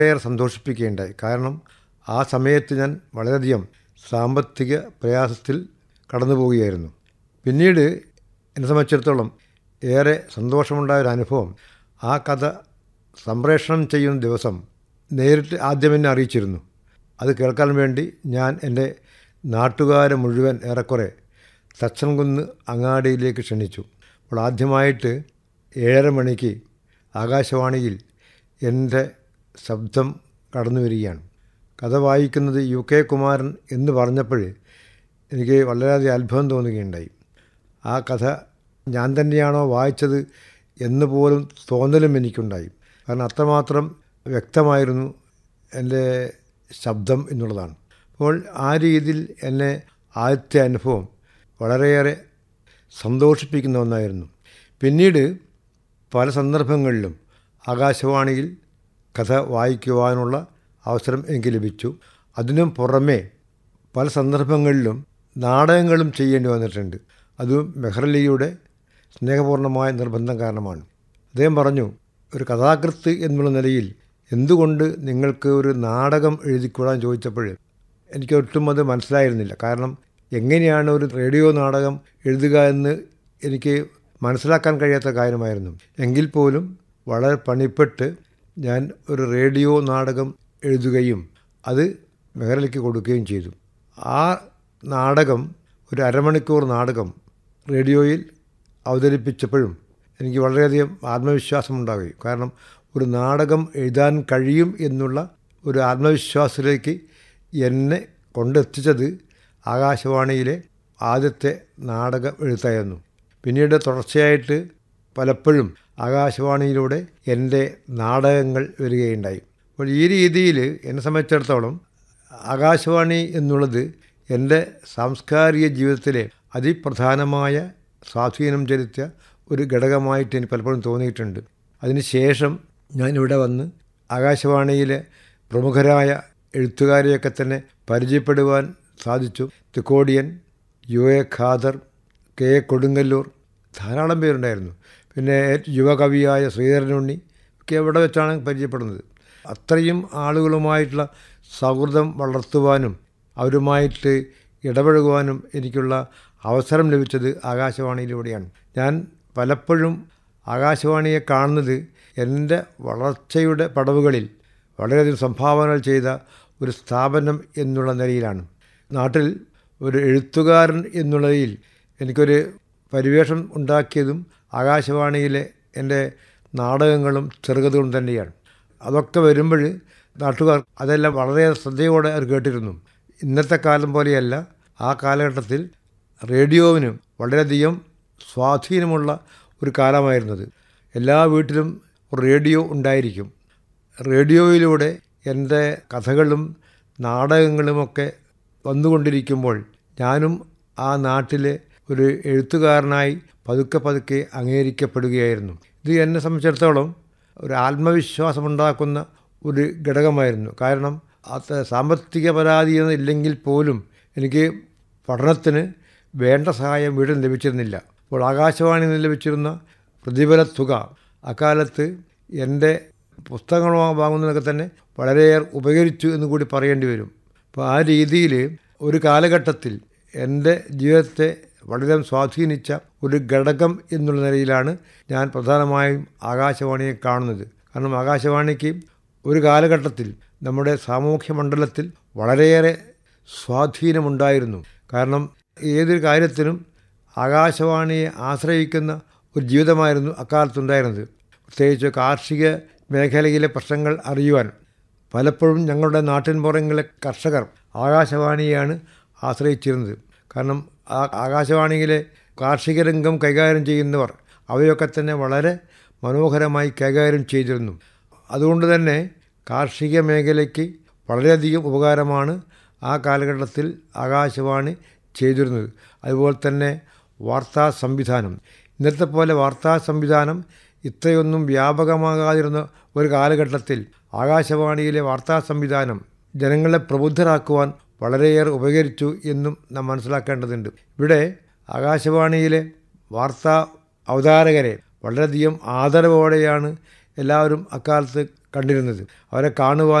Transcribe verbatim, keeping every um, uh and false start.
ഏറെ സന്തോഷിപ്പിക്കുകയുണ്ടായി. കാരണം ആ സമയത്ത് ഞാൻ വളരെയധികം സാമ്പത്തിക പ്രയാസത്തിൽ കടന്നു പോവുകയായിരുന്നു. പിന്നീട് എന്നെ സംബന്ധിച്ചിടത്തോളം ഏറെ സന്തോഷമുണ്ടായൊരനുഭവം, ആ കഥ സംപ്രേഷണം ചെയ്യുന്ന ദിവസം നേരിട്ട് ആദ്യം എന്നെ അറിയിച്ചിരുന്നു. അത് കേൾക്കാൻ വേണ്ടി ഞാൻ എൻ്റെ നാട്ടുകാരെ മുഴുവൻ ഏറെക്കുറെ തച്ചൻകുന്ന് അങ്ങാടിയിലേക്ക് ക്ഷണിച്ചു. അപ്പോൾ ആദ്യമായിട്ട് ഏഴര മണിക്ക് ആകാശവാണിയിൽ എൻ്റെ ശബ്ദം കടന്നു വരികയാണ്. കഥ വായിക്കുന്നത് യു കെ കുമാരൻ എന്ന് പറഞ്ഞപ്പോൾ എനിക്ക് വളരെയധികം അത്ഭുതം തോന്നുകയുണ്ടായി. ആ കഥ ഞാൻ തന്നെയാണോ വായിച്ചത് എന്ന് പോലും തോന്നലും എനിക്കുണ്ടായി. കാരണം അത്രമാത്രം വ്യക്തമായിരുന്നു എൻ്റെ ശബ്ദം എന്നുള്ളതാണ്. അപ്പോൾ ആ രീതിയിൽ എന്നെ ആദ്യത്തെ അനുഭവം വളരെയേറെ സന്തോഷിപ്പിക്കുന്ന ഒന്നായിരുന്നു. പിന്നീട് പല സന്ദർഭങ്ങളിലും ആകാശവാണിയിൽ കഥ വായിക്കുവാനുള്ള അവസരം എനിക്ക് ലഭിച്ചു. അതിനും പുറമേ പല സന്ദർഭങ്ങളിലും നാടകങ്ങളും ചെയ്യേണ്ടി വന്നിട്ടുണ്ട്. അതും മെഹ്റലിയുടെ സ്നേഹപൂർണ്ണമായ നിർബന്ധം കാരണമാണ്. അദ്ദേഹം പറഞ്ഞു, ഒരു കഥാകൃത്ത് എന്നുള്ള നിലയിൽ എന്തുകൊണ്ട് നിങ്ങൾക്ക് ഒരു നാടകം എഴുതിക്കൂടാൻ ചോദിച്ചപ്പോൾ എനിക്കൊട്ടും അത് മനസ്സിലായിരുന്നില്ല. കാരണം എങ്ങനെയാണ് ഒരു റേഡിയോ നാടകം എഴുതുക എന്ന് എനിക്ക് മനസ്സിലാക്കാൻ കഴിയാത്ത കാര്യമായിരുന്നു. എങ്കിൽ പോലും വളരെ പണിപ്പെട്ട് ഞാൻ ഒരു റേഡിയോ നാടകം എഴുതുകയും അത് മെഹ്റലിക്ക് കൊടുക്കുകയും ചെയ്തു. ആ നാടകം, ഒരു അരമണിക്കൂർ നാടകം റേഡിയോയിൽ അവതരിപ്പിച്ചപ്പോഴും എനിക്ക് വളരെയധികം ആത്മവിശ്വാസമുണ്ടാവുകയും, കാരണം ഒരു നാടകം എഴുതാൻ കഴിയും എന്നുള്ള ഒരു ആത്മവിശ്വാസത്തിലേക്ക് എന്നെ കൊണ്ടെത്തിച്ചത് ആകാശവാണിയിലെ ആദ്യത്തെ നാടക എഴുത്തായിരുന്നു. പിന്നീട് തുടർച്ചയായിട്ട് പലപ്പോഴും ആകാശവാണിയിലൂടെ എൻ്റെ നാടകങ്ങൾ വരികയുണ്ടായി. അപ്പോൾ ഈ രീതിയിൽ എന്നെ സംബന്ധിച്ചിടത്തോളം ആകാശവാണി എന്നുള്ളത് എൻ്റെ സാംസ്കാരിക ജീവിതത്തിലെ അതിപ്രധാനമായ സ്വാധീനം ചെലുത്തിയ ഒരു ഘടകമായിട്ട് എനിക്ക് പലപ്പോഴും തോന്നിയിട്ടുണ്ട്. അതിനുശേഷം ഞാനിവിടെ വന്ന് ആകാശവാണിയിലെ പ്രമുഖരായ എഴുത്തുകാരെയൊക്കെ തന്നെ പരിചയപ്പെടുവാൻ സാധിച്ചു. Thikkodiyan, U A Khader, K A Kodungallur, ധാരാളം പേരുണ്ടായിരുന്നു. പിന്നെ യുവകവിയായ ശ്രീധരനുണ്ണി ഒക്കെ എവിടെ വെച്ചാണ് പരിചയപ്പെടുന്നത്. അത്രയും ആളുകളുമായിട്ടുള്ള സൗഹൃദം വളർത്തുവാനും അവരുമായിട്ട് ഇടപഴകുവാനും എനിക്കുള്ള അവസരം ലഭിച്ചത് ആകാശവാണിയിലൂടെയാണ്. ഞാൻ പലപ്പോഴും ആകാശവാണിയെ കാണുന്നത് എൻ്റെ വളർച്ചയുടെ പടവുകളിൽ വളരെയധികം സംഭാവനകൾ ചെയ്ത ഒരു സ്ഥാപനം എന്നുള്ള നിലയിലാണ്. നാട്ടിൽ ഒരു എഴുത്തുകാരൻ എന്നുള്ളതിൽ എനിക്കൊരു പരിവേഷം ഉണ്ടാക്കിയതും ആകാശവാണിയിലെ എൻ്റെ നാടകങ്ങളും ചെറുകഥകളും തന്നെയാണ്. അതൊക്കെ വരുമ്പോൾ നാട്ടുകാർ അതെല്ലാം വളരെ ശ്രദ്ധയോടെ അവർ കേട്ടിരുന്നു. ഇന്നത്തെ കാലം പോലെയല്ല, ആ കാലഘട്ടത്തിൽ റേഡിയോവിന് വളരെയധികം സ്വാധീനമുള്ള ഒരു കാലമായിരുന്നത്. എല്ലാ വീട്ടിലും റേഡിയോ ഉണ്ടായിരിക്കും. റേഡിയോയിലൂടെ എൻ്റെ കഥകളും നാടകങ്ങളുമൊക്കെ വന്നുകൊണ്ടിരിക്കുമ്പോൾ ഞാനും ആ നാട്ടിലെ ഒരു എഴുത്തുകാരനായി പതുക്കെ പതുക്കെ അംഗീകരിക്കപ്പെടുകയായിരുന്നു. ഇത് എന്നെ സംബന്ധിച്ചിടത്തോളം ഒരു ആത്മവിശ്വാസമുണ്ടാക്കുന്ന ഒരു ഘടകമായിരുന്നു. കാരണം അത് സാമ്പത്തിക പരാധീനത ഇല്ലെങ്കിൽ പോലും എനിക്ക് പഠനത്തിന് വേണ്ട സഹായം വീട്ടിൽ ലഭിച്ചിരുന്നില്ല. അപ്പോൾ ആകാശവാണിയിൽ നിന്ന് ലഭിച്ചിരുന്ന പ്രതിഫല തുക അക്കാലത്ത് എൻ്റെ പുസ്തകങ്ങൾ വാങ്ങുന്നതൊക്കെ തന്നെ വളരെയേറെ ഉപകരിച്ചു എന്ന് കൂടി പറയേണ്ടി വരും. അപ്പോൾ ആ രീതിയിൽ ഒരു കാലഘട്ടത്തിൽ എൻ്റെ ജീവിതത്തെ വളരെ സ്വാധീനിച്ച ഒരു ഘടകം എന്നുള്ള നിലയിലാണ് ഞാൻ പ്രധാനമായും ആകാശവാണിയെ കാണുന്നത്. കാരണം ആകാശവാണിക്ക് ഒരു കാലഘട്ടത്തിൽ നമ്മുടെ സാമൂഹ്യ മണ്ഡലത്തിൽ വളരെയേറെ സ്വാധീനമുണ്ടായിരുന്നു. കാരണം ഏതൊരു കാര്യത്തിനും ആകാശവാണിയെ ആശ്രയിക്കുന്ന ഒരു ജീവിതമായിരുന്നു അക്കാലത്തുണ്ടായിരുന്നത്. പ്രത്യേകിച്ച് കാർഷിക മേഖലയിലെ പ്രശ്നങ്ങൾ അറിയുവാൻ പലപ്പോഴും ഞങ്ങളുടെ നാട്ടിൻപുറങ്ങളിലെ കർഷകർ ആകാശവാണിയെയാണ് ആശ്രയിച്ചിരുന്നത്. കാരണം ആ ആകാശവാണിയിലെ കാർഷിക രംഗം കൈകാര്യം ചെയ്യുന്നവർ അവയൊക്കെ തന്നെ വളരെ മനോഹരമായി കൈകാര്യം ചെയ്തിരുന്നു. അതുകൊണ്ട് തന്നെ കാർഷിക മേഖലയ്ക്ക് വളരെയധികം ഉപകാരമാണ് ആ കാലഘട്ടത്തിൽ ആകാശവാണി ചെയ്തിരുന്നത്. അതുപോലെ തന്നെ വാർത്താ സംവിധാനം, ഇന്നത്തെ പോലെ വാർത്താ സംവിധാനം ഇത്രയൊന്നും വ്യാപകമാകാതിരുന്ന ഒരു കാലഘട്ടത്തിൽ ആകാശവാണിയിലെ വാർത്താ സംവിധാനം ജനങ്ങളെ പ്രബുദ്ധരാക്കുവാൻ വളരെയേറെ ഉപകരിച്ചു എന്നും നാം മനസ്സിലാക്കേണ്ടതുണ്ട്. ഇവിടെ ആകാശവാണിയിലെ വാർത്താ അവതാരകരെ വളരെയധികം ആദരവോടെയാണ് എല്ലാവരും അക്കാലത്ത് കണ്ടിരുന്നത്. അവരെ കാണുവാൻ